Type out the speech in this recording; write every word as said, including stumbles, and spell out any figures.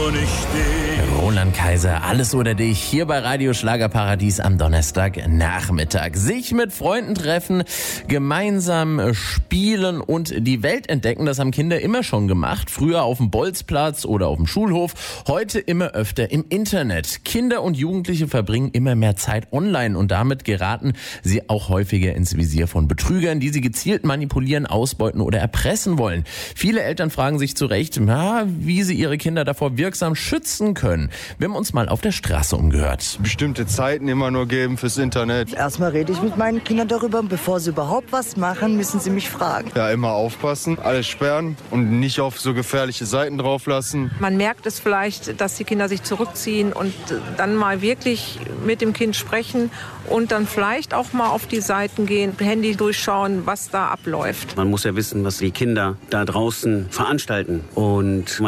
Roland Kaiser, Alles oder dich, hier bei Radio Schlagerparadies am Donnerstagnachmittag. Sich mit Freunden treffen, gemeinsam spielen und die Welt entdecken, das haben Kinder immer schon gemacht. Früher auf dem Bolzplatz oder auf dem Schulhof, heute immer öfter im Internet. Kinder und Jugendliche verbringen immer mehr Zeit online und damit geraten sie auch häufiger ins Visier von Betrügern, die sie gezielt manipulieren, ausbeuten oder erpressen wollen. Viele Eltern fragen sich zu Recht, na, wie sie ihre Kinder davor wirksam schützen können. Wir haben uns mal auf der Straße umgehört. Bestimmte Zeiten immer nur geben fürs Internet. Erstmal rede ich mit meinen Kindern darüber. Bevor sie überhaupt was machen, müssen sie mich fragen. Ja, immer aufpassen, alles sperren und nicht auf so gefährliche Seiten drauf lassen. Man merkt es vielleicht, dass die Kinder sich zurückziehen und dann mal wirklich mit dem Kind sprechen und dann vielleicht auch mal auf die Seiten gehen, Handy durchschauen, was da abläuft. Man muss ja wissen, was die Kinder da draußen veranstalten und